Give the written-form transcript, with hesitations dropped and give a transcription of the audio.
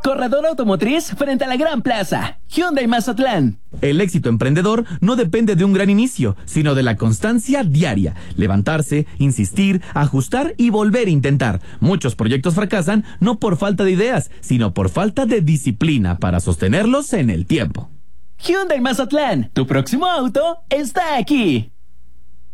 Corredor automotriz frente a la Gran Plaza. Hyundai Mazatlán. El éxito emprendedor no depende de un gran inicio, sino de la constancia diaria. Levantarse, insistir, ajustar y volver a intentar. Muchos proyectos fracasan no por falta de ideas, sino por falta de disciplina para sostenerlos en el tiempo. Hyundai Mazatlán. Tu próximo auto está aquí.